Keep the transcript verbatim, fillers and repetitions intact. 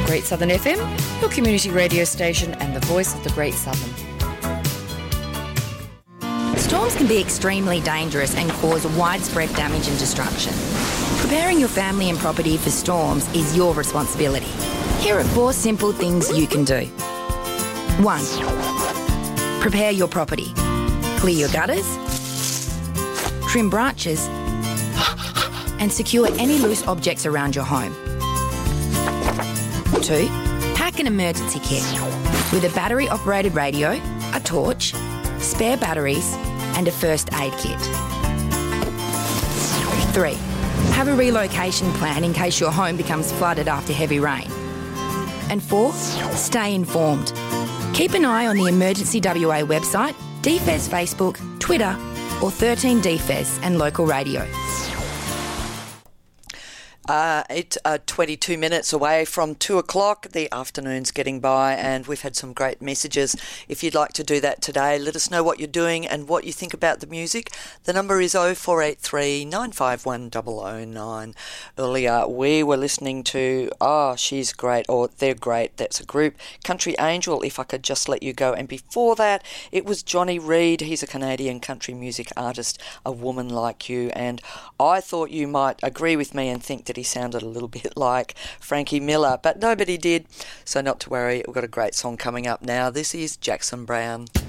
Great Southern F M, your community radio station and the voice of the Great Southern. Storms can be extremely dangerous and cause widespread damage and destruction. Preparing your family and property for storms is your responsibility. Here are four simple things you can do. One, prepare your property. Clear your gutters, trim branches, and secure any loose objects around your home. Two, pack an emergency kit with a battery-operated radio, a torch, spare batteries, and a first aid kit. Three, have a relocation plan in case your home becomes flooded after heavy rain. And four, stay informed. Keep an eye on the Emergency W A website, D F E S Facebook, Twitter, or thirteen D F E S and local radio. Uh, it's uh, twenty-two minutes away from two o'clock. The afternoon's getting by and we've had some great messages. If you'd like to do that today, let us know what you're doing and what you think about the music. The number is oh four eight three, nine five one, oh oh nine. Earlier we were listening to Oh, She's Great, or They're Great. That's a group, Country Angel, If I Could Just Let You Go. And before that, it was Johnny Reid. He's a Canadian country music artist, A Woman Like You. And I thought you might agree with me and think that he sounded a little bit like Frankie Miller, but nobody did, so not to worry. We've got a great song coming up now. This is Jackson Browne.